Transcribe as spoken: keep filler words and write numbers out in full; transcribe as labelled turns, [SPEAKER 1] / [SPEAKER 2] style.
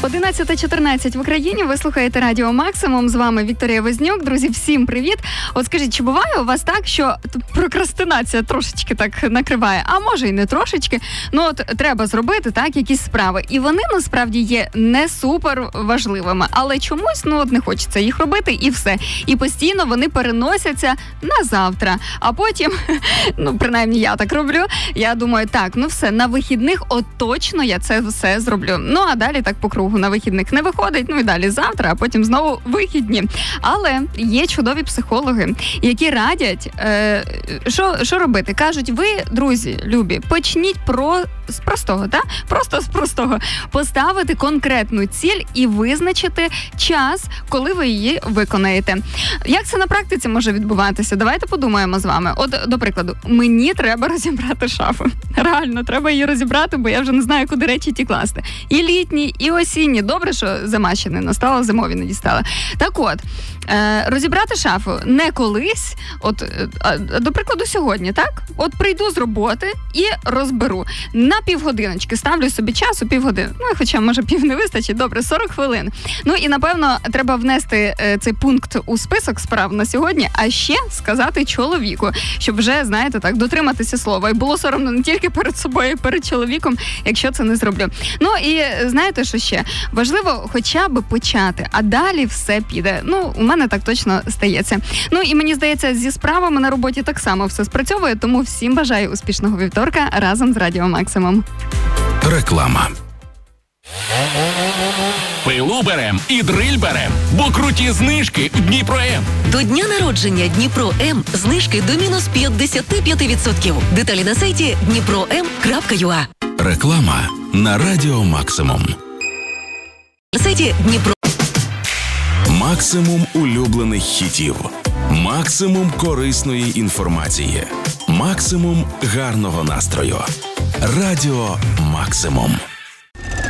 [SPEAKER 1] одинадцята чотирнадцять в Україні. Ви слухаєте Радіо Максимум. З вами Вікторія Вознюк. Друзі, всім привіт. От скажіть, чи буває у вас так, що прокрастинація трошечки так накриває? А може і не трошечки. Ну от треба зробити так якісь справи. І вони насправді є не супер важливими. Але чомусь, ну от не хочеться їх робити і все. І постійно вони переносяться на завтра. А потім, ну принаймні я так роблю, я думаю, так, ну все, на вихідних от точно я це все зроблю. Ну а далі так по кругу. На вихідних не виходить, ну і далі завтра, а потім знову вихідні. Але є чудові психологи, які радять, е, що, що робити. Кажуть, ви, друзі, любі, почніть про, з простого, так? Просто з простого. Поставити конкретну ціль і визначити час, коли ви її виконаєте. Як це на практиці може відбуватися? Давайте подумаємо з вами. От, до прикладу, мені треба розібрати шафу. Реально, треба її розібрати, бо я вже не знаю, куди речі ті класти. І літні, і осінні. Добре, що зима ще не настала, зимові не дістала. Так от, е, розібрати шафу не колись, от, е, до прикладу, сьогодні, так? От прийду з роботи і розберу. На півгодиночки ставлю собі час у півгодини. Ну, хоча, може, пів не вистачить. Добре, сорок хвилин. Ну, і, напевно, треба внести е, цей пункт у список справ на сьогодні, а ще сказати чоловіку, щоб вже, знаєте, так, дотриматися слова. І було соромно не тільки перед собою, і перед чоловіком, якщо це не зроблю. Ну, і знаєте, що ще? Важливо хоча б почати, а далі все піде. Ну, у мене так точно стається. Ну, і мені здається, зі справами на роботі так само все спрацьовує, тому всім бажаю успішного вівторка разом з Радіо Максимум.
[SPEAKER 2] Реклама. Пилу берем і дриль берем, бо круті знижки в Дніпро-М.
[SPEAKER 3] До дня народження Дніпро-М знижки до мінус п'ятдесят п'ять відсотків. Деталі на сайті дніпро ем крапка ю а.
[SPEAKER 2] Реклама на Радіо Максимум.
[SPEAKER 3] На сайті Дніпро.
[SPEAKER 2] Максимум улюблених хітів. Максимум корисної інформації. Максимум гарного настрою. Радіо Максимум.